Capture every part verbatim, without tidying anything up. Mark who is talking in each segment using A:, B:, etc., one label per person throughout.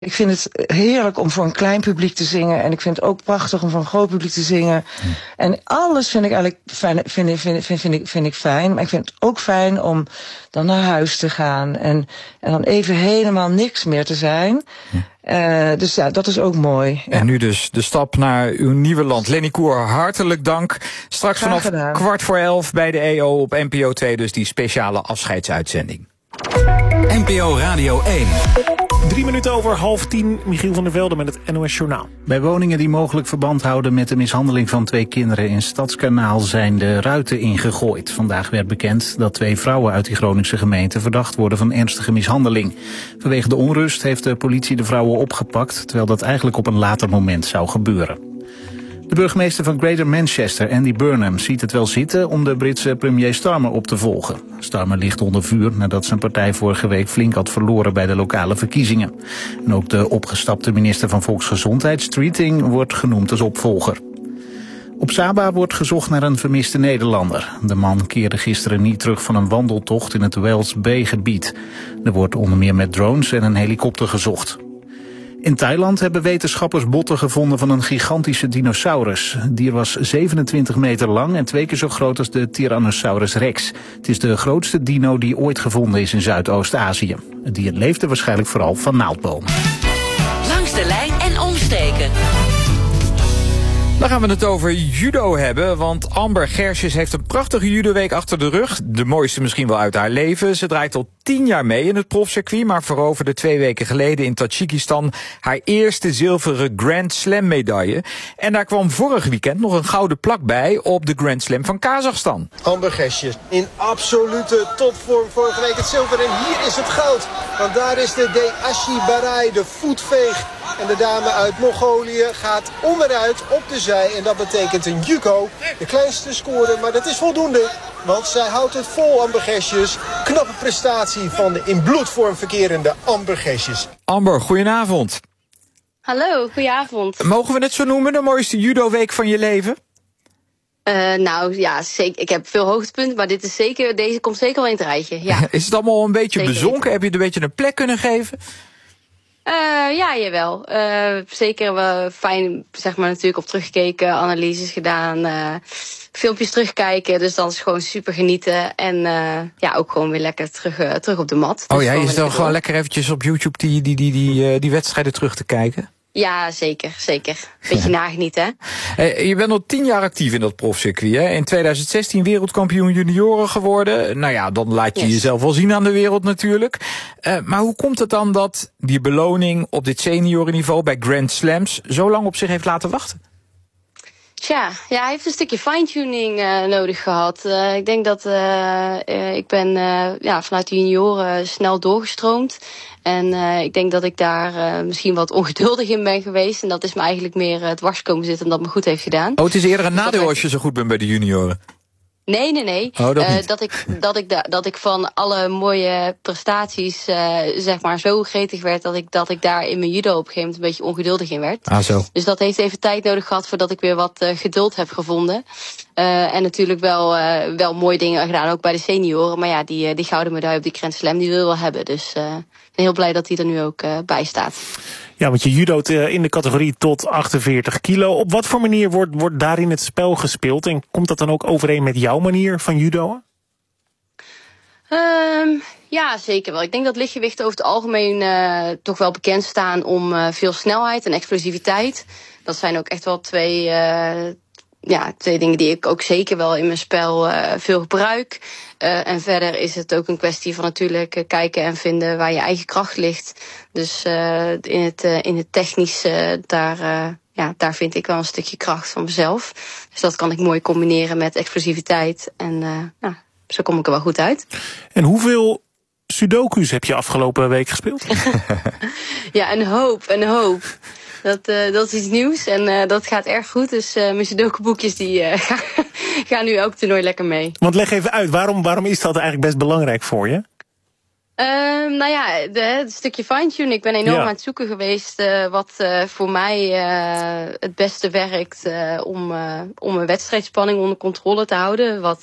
A: Ik vind het heerlijk om voor een klein publiek te zingen. En ik vind het ook prachtig om voor een groot publiek te zingen. Hm. En alles vind ik eigenlijk fijn, vind, vind, vind, vind, ik, vind ik fijn. Maar ik vind het ook fijn om dan naar huis te gaan. En, en dan even helemaal niks meer te zijn. Hm. Uh, dus ja, dat is ook mooi. Ja.
B: En nu dus de stap naar uw nieuwe land. Lenny Koer, hartelijk dank. Straks
A: Graag
B: vanaf
A: gedaan. kwart
B: voor elf bij de E O op N P O twee. Dus die speciale afscheidsuitzending.
C: N P O Radio één.
D: Drie minuten over half tien, Michiel van der Velde met het N O S Journaal.
E: Bij woningen die mogelijk verband houden met de mishandeling van twee kinderen in Stadskanaal zijn de ruiten ingegooid. Vandaag werd bekend dat twee vrouwen uit die Groningse gemeente verdacht worden van ernstige mishandeling. Vanwege de onrust heeft de politie de vrouwen opgepakt, terwijl dat eigenlijk op een later moment zou gebeuren. De burgemeester van Greater Manchester, Andy Burnham, ziet het wel zitten om de Britse premier Starmer op te volgen. Starmer ligt onder vuur nadat zijn partij vorige week flink had verloren bij de lokale verkiezingen. En ook de opgestapte minister van Volksgezondheid, Streeting, wordt genoemd als opvolger. Op Saba wordt gezocht naar een vermiste Nederlander. De man keerde gisteren niet terug van een wandeltocht in het Wells Bay-gebied. Er wordt onder meer met drones en een helikopter gezocht. In Thailand hebben wetenschappers botten gevonden van een gigantische dinosaurus. Het dier was zevenentwintig meter lang en twee keer zo groot als de Tyrannosaurus rex. Het is de grootste dino die ooit gevonden is in Zuidoost-Azië. Het dier leefde waarschijnlijk vooral van naaldbomen.
C: Langs de lijn en omsteken.
B: Dan gaan we het over judo hebben, want Amber Gersjes heeft een prachtige judoweek achter de rug. De mooiste misschien wel uit haar leven. Ze draait al tien jaar mee in het profcircuit, maar veroverde twee weken geleden in Tajikistan haar eerste zilveren Grand Slam medaille. En daar kwam vorig weekend nog een gouden plak bij op de Grand Slam van Kazachstan.
F: Amber Gersjes in absolute topvorm, vorige week het zilver en hier is het goud. Want daar is de Deashi Barai, de voetveeg. En de dame uit Mongolië gaat onderuit op de zij. En dat betekent een Yuko. De kleinste score, maar dat is voldoende. Want zij houdt het vol, Amber Gersjes. Knappe prestatie van de in bloedvorm verkerende Amber Gersjes.
B: Amber, goedenavond.
G: Hallo, goedenavond.
B: Mogen we het zo noemen, de mooiste judoweek van je leven?
G: Uh, nou ja, zeker. Ik heb veel hoogtepunten, maar dit is zeker, deze komt zeker wel in het rijtje. Ja.
B: Is het allemaal een beetje
G: zeker
B: bezonken?
G: weten.
B: Heb je het een beetje een plek kunnen geven?
G: Uh, ja, jawel. Uh, zeker wel fijn, zeg maar, natuurlijk op teruggekeken, analyses gedaan, uh, filmpjes terugkijken. Dus dan is het gewoon super genieten. En uh, ja, ook gewoon weer lekker terug, uh, terug op de mat.
B: Oh
G: dus
B: ja, je zit dan
G: door.
B: gewoon lekker eventjes op YouTube die, die, die, die, die wedstrijden terug te kijken?
G: Ja, zeker, zeker. Beetje ja. nagenieten, hè?
B: Hey, je bent al tien jaar actief in dat profcircuit, hè? In twintig zestien wereldkampioen junioren geworden. Nou ja, dan laat je yes. jezelf wel zien aan de wereld natuurlijk. Uh, maar hoe komt het dan dat die beloning op dit seniorenniveau bij Grand Slams zo lang op zich heeft laten wachten?
G: Tja, ja, hij heeft een stukje fine-tuning uh, nodig gehad. Uh, ik denk dat uh, uh, ik ben uh, ja, vanuit de junioren snel doorgestroomd. En uh, ik denk dat ik daar uh, misschien wat ongeduldig in ben geweest. En dat is me eigenlijk meer uh, dwars komen zitten en dat me goed heeft gedaan.
B: Oh, het is eerder een nadeel als je zo goed bent bij de junioren.
G: Nee, nee, nee.
B: Oh, dat,
G: uh, dat, ik, dat, ik da, dat ik van alle mooie prestaties uh, zeg maar zo gretig werd dat ik, dat ik daar in mijn judo op een gegeven moment een beetje ongeduldig in werd.
B: Ah, zo.
G: Dus dat heeft even tijd nodig gehad voordat ik weer wat uh, geduld heb gevonden. Uh, en natuurlijk wel, uh, wel mooie dingen gedaan, ook bij de senioren. Maar ja, die, die gouden medaille op die Grand Slam, die wil we wel hebben. Dus uh, ik ben heel blij dat die er nu ook uh, bij staat.
D: Ja, want je judoot uh, in de categorie tot achtenveertig kilo. Op wat voor manier wordt, wordt daarin het spel gespeeld? En komt dat dan ook overeen met jouw manier van judoën?
G: Um, ja, zeker wel. Ik denk dat lichtgewichten over het algemeen uh, toch wel bekend staan om uh, veel snelheid en explosiviteit. Dat zijn ook echt wel twee, uh, ja, twee dingen die ik ook zeker wel in mijn spel uh, veel gebruik. Uh, en verder is het ook een kwestie van natuurlijk uh, kijken en vinden waar je eigen kracht ligt. Dus uh, in het, uh, in het technische, uh, daar, uh, ja, daar vind ik wel een stukje kracht van mezelf. Dus dat kan ik mooi combineren met explosiviteit. En uh, nou, zo kom ik er wel goed uit.
D: En hoeveel sudoku's heb je afgelopen week gespeeld?
G: Ja, een hoop, een hoop. Dat, uh, dat is iets nieuws en uh, dat gaat erg goed. Dus uh, mijn sudoku-boekjes die uh, gaan, gaan nu elk toernooi lekker mee.
D: Want leg even uit, waarom, waarom is dat eigenlijk best belangrijk voor je?
G: Uh, nou ja, de, het stukje fine-tuning. Ik ben enorm ja. aan het zoeken geweest uh, wat uh, voor mij uh, het beste werkt uh, om, uh, om een wedstrijdspanning onder controle te houden. Wat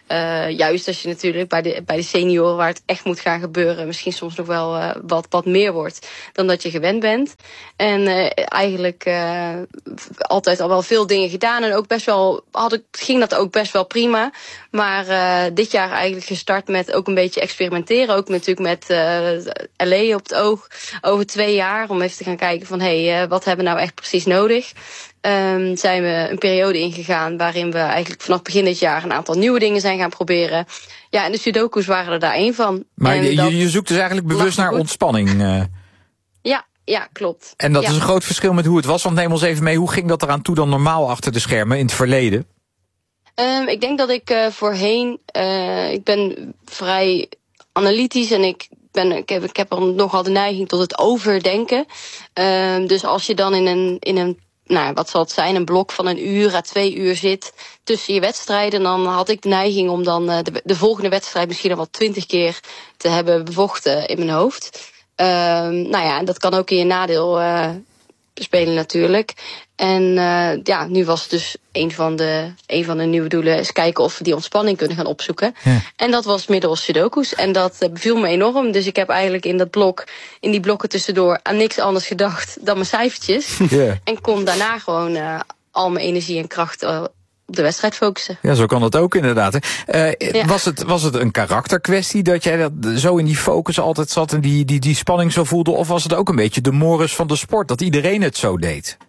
G: Uh, juist als je natuurlijk bij de, bij de senioren waar het echt moet gaan gebeuren, misschien soms nog wel uh, wat, wat meer wordt dan dat je gewend bent. En uh, eigenlijk uh, altijd al wel veel dingen gedaan en ook best wel had ik, ging dat ook best wel prima. Maar uh, dit jaar eigenlijk gestart met ook een beetje experimenteren. Ook natuurlijk met uh, L A op het oog over twee jaar. Om even te gaan kijken van hé, hey, uh, wat hebben we nou echt precies nodig? Um, zijn we een periode ingegaan waarin we eigenlijk vanaf begin dit jaar een aantal nieuwe dingen zijn gaan proberen. Ja, en de sudoku's waren er daar één van.
B: Maar
G: en
B: je, je zoekt dus eigenlijk bewust naar ontspanning. Uh.
G: Ja, ja, klopt.
B: En dat
G: ja.
B: is een groot verschil met hoe het was. Want neem ons even mee, hoe ging dat eraan toe dan normaal achter de schermen in het verleden?
G: Um, ik denk dat ik uh, voorheen, uh, ik ben vrij analytisch en ik ben, ik heb, ik heb er nogal de neiging tot het overdenken. Um, dus als je dan in een, in een, nou, wat zal het zijn, een blok van een uur à twee uur zit tussen je wedstrijden, dan had ik de neiging om dan uh, de, de volgende wedstrijd misschien al wel twintig keer te hebben bevochten in mijn hoofd. Um, nou ja, en dat kan ook in je nadeel uh, spelen natuurlijk. En uh, ja, nu was dus een van de, een van de nieuwe doelen is kijken of we die ontspanning kunnen gaan opzoeken. Ja. En dat was middels sudoku's. En dat uh, beviel me enorm. Dus ik heb eigenlijk in dat blok, in die blokken tussendoor aan niks anders gedacht dan mijn cijfertjes. Yeah. En kon daarna gewoon uh, al mijn energie en kracht uh, op de wedstrijd focussen.
B: Ja, zo kan dat ook inderdaad. Uh, ja. was, het, was het een karakterkwestie dat jij dat zo in die focus altijd zat en die, die, die spanning zo voelde? Of was het ook een beetje de mores van de sport, dat iedereen het zo deed?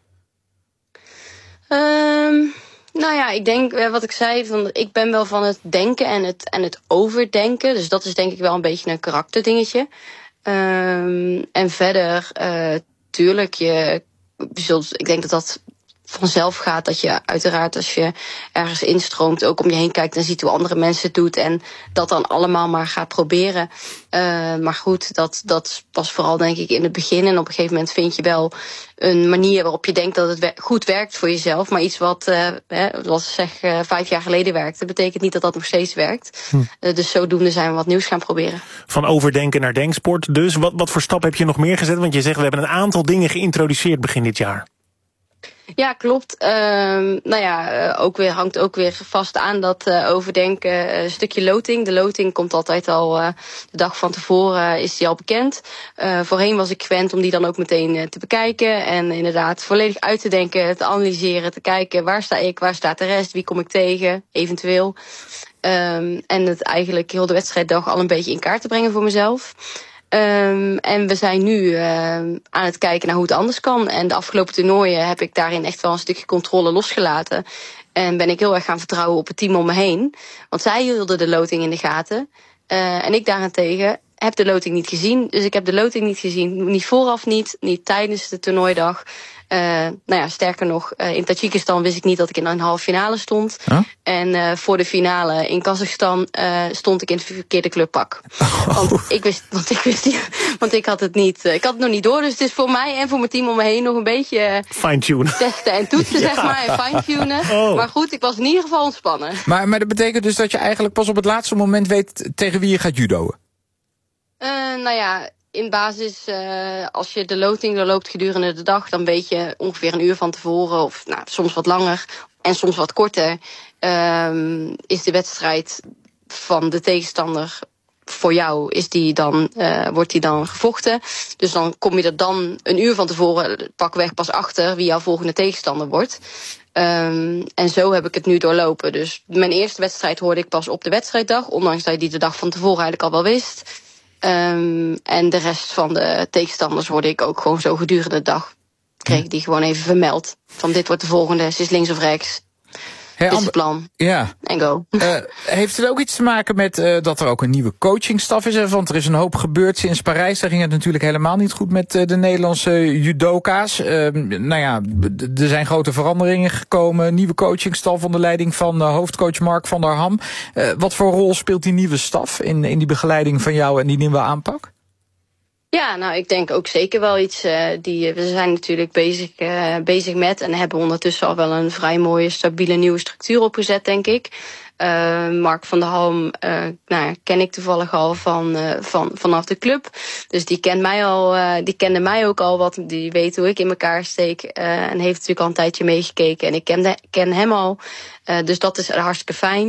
G: Um, nou ja, ik denk, wat ik zei, van, ik ben wel van het denken en het, en het overdenken. Dus dat is denk ik wel een beetje een karakterdingetje. Um, en verder, uh, tuurlijk, je zult, ik denk dat dat vanzelf gaat, dat je uiteraard als je ergens instroomt ook om je heen kijkt en ziet hoe andere mensen het doen en dat dan allemaal maar gaat proberen. Uh, maar goed, dat, dat was vooral denk ik in het begin en op een gegeven moment vind je wel een manier waarop je denkt dat het we- goed werkt voor jezelf, maar iets wat, uh, hè, zoals ik zeg, uh, vijf jaar geleden werkte, betekent niet dat dat nog steeds werkt. Hm. Uh, dus zodoende zijn we wat nieuws gaan proberen.
D: Van overdenken naar denksport dus. Wat, wat voor stap heb je nog meer gezet? Want je zegt we hebben een aantal dingen geïntroduceerd begin dit jaar.
G: Ja, klopt. Uh, nou ja, uh, ook weer, hangt ook weer vast aan dat uh, overdenken. Een uh, stukje loting. De loting komt altijd al uh, de dag van tevoren uh, is die al bekend. Uh, voorheen was ik gewend om die dan ook meteen uh, te bekijken. En inderdaad volledig uit te denken, te analyseren, te kijken waar sta ik, waar staat de rest, wie kom ik tegen, eventueel. Um, en het eigenlijk heel de wedstrijddag al een beetje in kaart te brengen voor mezelf. Um, en we zijn nu uh, aan het kijken naar hoe het anders kan. En de afgelopen toernooien heb ik daarin echt wel een stukje controle losgelaten. En ben ik heel erg gaan vertrouwen op het team om me heen. Want zij hielden de loting in de gaten. Uh, en ik daarentegen heb de loting niet gezien. Dus ik heb de loting niet gezien. Niet vooraf niet, niet tijdens de toernooidag. Uh, nou ja, sterker nog, uh, in Tajikistan wist ik niet dat ik in een halve finale stond. Huh? En uh, voor de finale in Kazachstan uh, stond ik in het verkeerde kleurpak. Oh. Want ik wist, want ik wist niet, want ik had het niet, uh, ik had het nog niet door. Dus het is voor mij en voor mijn team om me heen nog een beetje uh,
D: fine-tunen.
G: Testen en toetsen, ja. zeg maar, en fine-tunen. Oh. Maar goed, ik was in ieder geval ontspannen.
B: Maar, maar dat betekent dus dat je eigenlijk pas op het laatste moment weet tegen wie je gaat judoën?
G: Uh, nou ja, in basis, uh, als je de loting doorloopt gedurende de dag, dan weet je ongeveer een uur van tevoren, of nou, soms wat langer en soms wat korter, um, is de wedstrijd van de tegenstander voor jou, is die dan, uh, wordt die dan gevochten. Dus dan kom je er dan een uur van tevoren pakweg pas achter wie jouw volgende tegenstander wordt. Um, en zo heb ik het nu doorlopen. Dus mijn eerste wedstrijd hoorde ik pas op de wedstrijddag, ondanks dat je die de dag van tevoren eigenlijk al wel wist. Um, en de rest van de tegenstanders hoorde ik ook gewoon zo gedurende de dag. Kreeg ik die gewoon even vermeld. Van dit wordt de volgende, ze is links of rechts. Hey, dit is het plan.
B: Ja.
G: En go.
B: Uh, heeft het ook iets te maken met uh, dat er ook een nieuwe coachingstaf is? Want er is een hoop gebeurd sinds Parijs. Daar ging het natuurlijk helemaal niet goed met uh, de Nederlandse judoka's. Uh, nou ja, d- er zijn grote veranderingen gekomen. Nieuwe coachingstaf onder leiding van uh, hoofdcoach Mark van der Ham. Uh, wat voor rol speelt die nieuwe staf in, in die begeleiding van jou en die nieuwe aanpak?
G: Ja, nou, ik denk ook zeker wel iets. Uh, die, we zijn natuurlijk bezig, uh, bezig met en hebben ondertussen al wel een vrij mooie, stabiele nieuwe structuur opgezet, denk ik. Uh, Mark van der Ham uh, nou, ken ik toevallig al van, uh, van, vanaf de club. Dus die kent mij al, uh, die kende mij ook al wat. Die weet hoe ik in elkaar steek. Uh, en heeft natuurlijk al een tijdje meegekeken. En ik ken, de, ken hem al. Uh, dus dat is hartstikke fijn.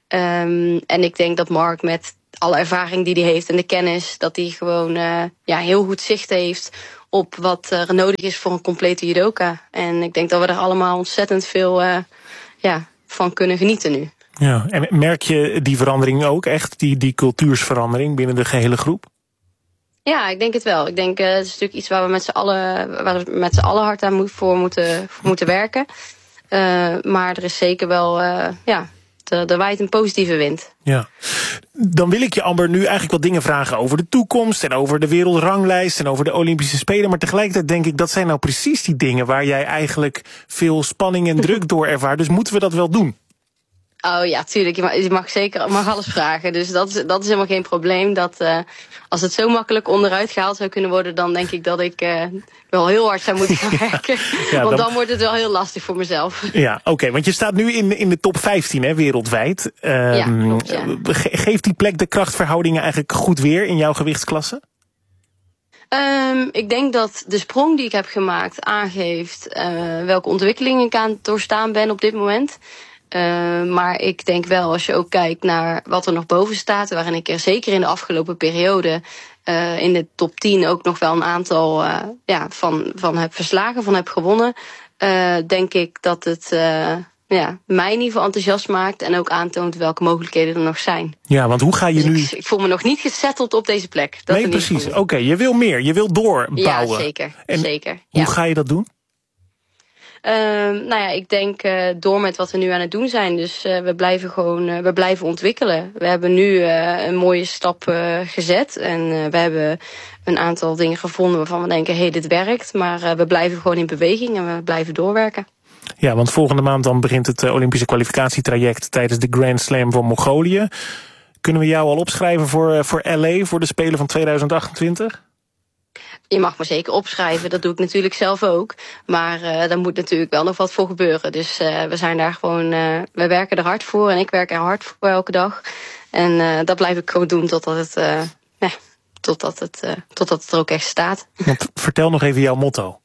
G: Um, en ik denk dat Mark met alle ervaring die hij heeft en de kennis, dat hij gewoon uh, ja, heel goed zicht heeft op wat er nodig is voor een complete judoka. En ik denk dat we er allemaal ontzettend veel uh, ja, van kunnen genieten nu.
D: Ja, en merk je die verandering ook echt, die, die cultuursverandering binnen de gehele groep?
G: Ja, ik denk het wel. Ik denk uh, het is natuurlijk iets waar we met z'n allen, waar we met z'n allen hard aan moet, voor, moeten, voor moeten werken. Uh, maar er is zeker wel, uh, ja, er, er waait een positieve wind.
D: Ja. Dan wil ik je, Amber, nu eigenlijk wat dingen vragen over de toekomst en over de wereldranglijst en over de Olympische Spelen. Maar tegelijkertijd denk ik, dat zijn nou precies die dingen waar jij eigenlijk veel spanning en druk door ervaart. Dus moeten we dat wel doen?
G: Oh ja, tuurlijk. Je mag, je mag zeker mag alles vragen. Dus dat is, dat is helemaal geen probleem. Dat, uh, als het zo makkelijk onderuit gehaald zou kunnen worden, dan denk ik dat ik uh, wel heel hard zou moeten gaan werken. Ja, want dan... dan wordt het wel heel lastig voor mezelf.
D: Ja, oké. Okay, want je staat nu in, in de top vijftien, hè, wereldwijd. Um,
G: ja, klopt, ja.
D: Ge- geeft die plek de krachtverhoudingen eigenlijk goed weer in jouw gewichtsklasse?
G: Um, ik denk dat de sprong die ik heb gemaakt aangeeft uh, welke ontwikkelingen ik aan het doorstaan ben op dit moment. Uh, maar ik denk wel, als je ook kijkt naar wat er nog boven staat, waarin ik er zeker in de afgelopen periode uh, in de top tien ook nog wel een aantal uh, ja, van, van heb verslagen, van heb gewonnen, uh, denk ik dat het uh, ja, mij in ieder geval enthousiast maakt en ook aantoont welke mogelijkheden er nog zijn.
D: Ja, want hoe ga je
G: dus
D: nu...
G: Ik, ik voel me nog niet gesetteld op deze plek. Dat
D: nee, precies. Oké, okay, je wil meer, je wil doorbouwen.
G: Ja, zeker.
D: En
G: zeker
D: hoe
G: ja.
D: ga je dat doen?
G: Uh, nou ja, ik denk uh, door met wat we nu aan het doen zijn. Dus uh, we blijven gewoon uh, we blijven ontwikkelen. We hebben nu uh, een mooie stap uh, gezet. En uh, we hebben een aantal dingen gevonden waarvan we denken, hé, hey, dit werkt. Maar uh, we blijven gewoon in beweging en we blijven doorwerken.
D: Ja, want volgende maand dan begint het uh, Olympische kwalificatietraject tijdens de Grand Slam van Mongolië. Kunnen we jou al opschrijven voor, uh, voor L A, voor de Spelen van tweeduizend achtentwintig?
G: Je mag me zeker opschrijven, dat doe ik natuurlijk zelf ook. Maar uh, daar moet natuurlijk wel nog wat voor gebeuren. Dus uh, we zijn daar gewoon, uh, we werken er hard voor en ik werk er hard voor elke dag. En uh, dat blijf ik gewoon doen totdat het, uh, ja, totdat het, uh, totdat het er ook echt staat.
D: Want vertel nog even jouw motto.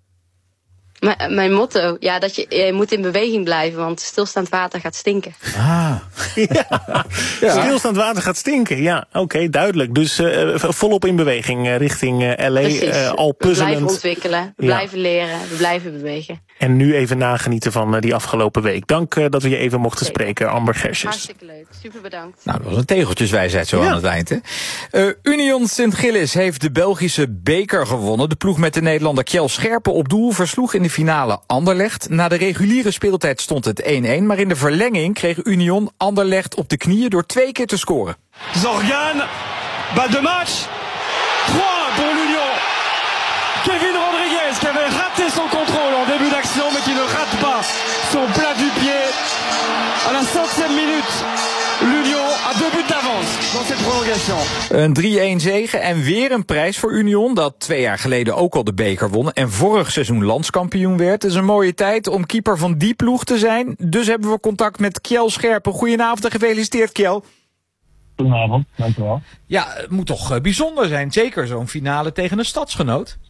G: M- mijn motto, ja, dat je, je moet in beweging blijven, want stilstaand water gaat stinken.
D: Ah, ja. Ja. Stilstaand water gaat stinken, ja, oké, okay, duidelijk. Dus uh, volop in beweging uh, richting uh, L A, uh, al puzzelend.
G: We blijven ontwikkelen, we ja. blijven leren, we blijven bewegen.
D: En nu even nagenieten van uh, die afgelopen week. Dank uh, dat we je even mochten Zeker. spreken, Amber Gersjes.
G: Hartstikke leuk, super bedankt.
B: Nou, dat was een tegeltjeswijsheid zo ja. aan het eind, hè. Uh, Union Sint-Gillis heeft de Belgische beker gewonnen. De ploeg met de Nederlander Kjell Scherpen op doel versloeg in de finale Anderlecht. Na de reguliere speeltijd stond het één-één, maar in de verlenging kreeg Union Anderlecht op de knieën door twee keer te scoren.
H: Zorgan, balle de match, trois pour l'Union. Kevin Rodriguez qui avait raté son contrôle en début d'action, mais qui ne rate pas son plat du pied. À la centième minute, l'Union a deux buts d'avance dans cette prolongation.
B: Een drie-één zege en weer een prijs voor Union, dat twee jaar geleden ook al de beker won en vorig seizoen landskampioen werd. Het is een mooie tijd om keeper van die ploeg te zijn. Dus hebben we contact met Kjell Scherpen. Goedenavond en gefeliciteerd, Kjell.
I: Goedenavond, dankjewel.
B: Ja, het moet toch bijzonder zijn, zeker zo'n finale tegen een stadsgenoot?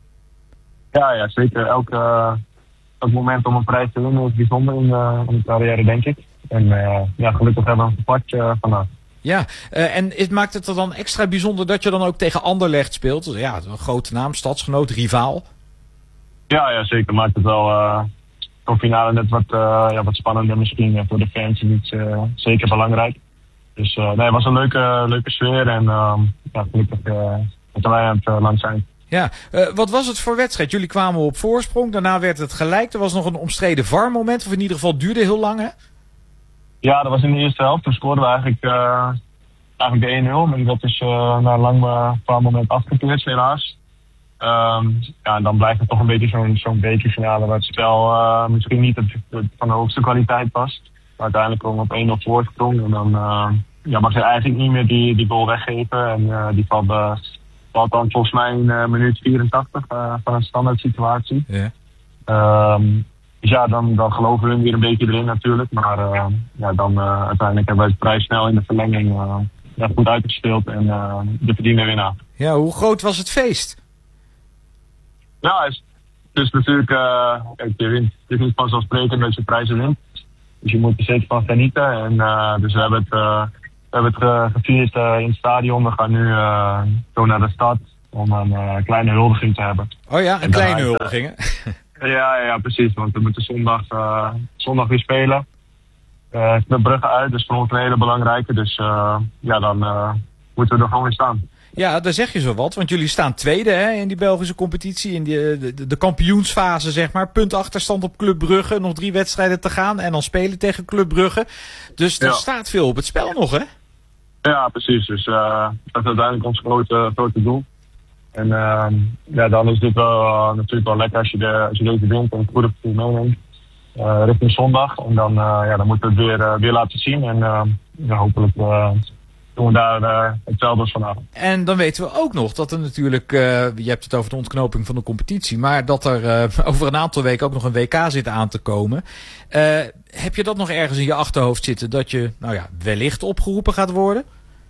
I: Ja, ja zeker. Elk, uh, elk moment om een prijs te winnen is bijzonder in de, in de carrière, denk ik. En uh, ja, gelukkig hebben we een gepakt uh, vandaag.
B: Ja, uh, en het maakt het er dan extra bijzonder dat je dan ook tegen Anderlecht speelt. Ja, een grote naam, stadsgenoot, rivaal.
I: Ja, ja zeker. Maakt het wel uh, een finale net wat, uh, ja, wat spannender misschien. Uh, voor de fans is het uh, zeker belangrijk. Dus uh, nee, het was een leuke, leuke sfeer en uh, ja, gelukkig uh, dat wij aan het uh, land zijn.
B: Ja, uh, wat was het voor wedstrijd? Jullie kwamen op voorsprong, daarna werd het gelijk. Er was nog een omstreden V A R-moment, of in ieder geval duurde heel lang, hè?
I: Ja, dat was in de eerste helft. Toen scoorden we eigenlijk, uh, eigenlijk de één nul. Maar dat is uh, na een lang uh, V A R-moment afgekeurd, helaas. Um, ja, en dan blijft het toch een beetje zo'n zo'n bekerfinale waar het spel uh, misschien niet het, het van de hoogste kwaliteit was. Maar uiteindelijk komen we op één nul voorsprong. En dan uh, ja, mag je eigenlijk niet meer die, die goal weggeven. En uh, die valt, uh, valt dan volgens mij in uh, minuut vierentachtig uh, van een standaard situatie. Yeah. Um, dus ja, dan, dan geloven we weer een beetje erin natuurlijk. Maar uh, ja, dan uh, uiteindelijk hebben we het vrij snel in de verlenging uh, ja, goed uitgespeeld. En uh, de verdiende winnaar.
B: Ja, hoe groot was het feest?
I: Ja, het is, het is natuurlijk... Uh, je wint. Het is niet vanzelfsprekend dat je prijzen wint. Dus je moet er zeker van genieten. En, uh, dus we hebben het, uh, we hebben het uh, gevierd uh, in het stadion. We gaan nu uh, zo naar de stad om een uh, kleine huldiging te hebben.
B: Oh ja, een en kleine huldiging, hè?
I: Ja, ja, precies. Want we moeten zondag, uh, zondag weer spelen. Uh, Club Brugge uit, dus voor ons een hele belangrijke. Dus uh, ja, dan uh, moeten we er gewoon weer staan.
B: Ja, daar zeg je zo wat. Want jullie staan tweede hè, in die Belgische competitie. In die, de, de kampioensfase, zeg maar. Puntachterstand op Club Brugge. Nog drie wedstrijden te gaan. En dan spelen tegen Club Brugge. Dus er ja. staat veel op het spel nog, hè?
I: Ja, precies. Dus uh, dat is uiteindelijk ons grote, grote doel. En uh, ja, dan is dit wel uh, natuurlijk wel lekker als je, de, als je deze wint en het goede gevoel meeneemt. Uh, richting zondag. En dan, uh, ja, dan moeten we het weer, uh, weer laten zien. En uh, ja, hopelijk uh, doen we daar uh, hetzelfde als vanavond.
B: En dan weten we ook nog dat er natuurlijk, uh, je hebt het over de ontknoping van de competitie, maar dat er uh, over een aantal weken ook nog een W K zit aan te komen. Uh, heb je dat nog ergens in je achterhoofd zitten, dat je nou ja, wellicht opgeroepen gaat worden?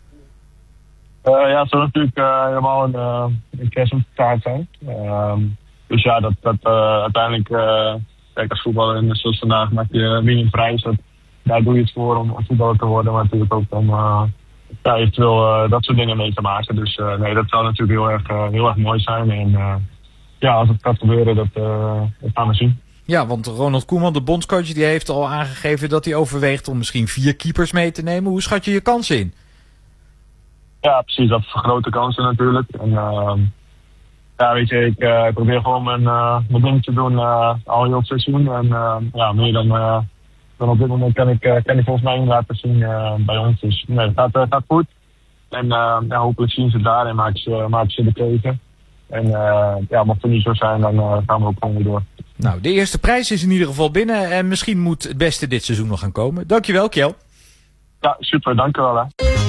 I: Uh, ja, het zou natuurlijk uh, helemaal een, uh, een kerst op de taart zijn. Uh, dus ja, dat, dat uh, uiteindelijk... Uh, Kijk, als voetballer zoals vandaag maak je minimum prijs. Dat, daar doe je het voor om, om voetballer te worden. Maar natuurlijk ook om uh, ja, eventueel uh, dat soort dingen mee te maken. Dus uh, nee, dat zou natuurlijk heel erg, uh, heel erg mooi zijn. En uh, ja, als het gaat gebeuren, dat, uh, dat gaan we zien.
B: Ja, want Ronald Koeman, de bondscoach, die heeft al aangegeven dat hij overweegt om misschien vier keepers mee te nemen. Hoe schat je je kansen in?
I: Ja, precies. Dat vergroot de kansen natuurlijk. En, uh, Ja, weet je, ik uh, probeer gewoon mijn, uh, mijn ding te doen uh, al heel het seizoen. En uh, ja, meer dan, uh, dan op dit moment kan ik, uh, kan ik volgens mij laten zien uh, bij ons. Dus nee, het gaat, uh, gaat goed. En uh, ja, hopelijk zien ze het daar en maken ze, maken ze de keuze. En uh, ja, mocht het niet zo zijn, dan uh, gaan we ook gewoon weer door.
B: Nou, de eerste prijs is in ieder geval binnen. En misschien moet het beste dit seizoen nog gaan komen. Dankjewel, Kjell.
I: Ja, super. Dank je wel. Hè.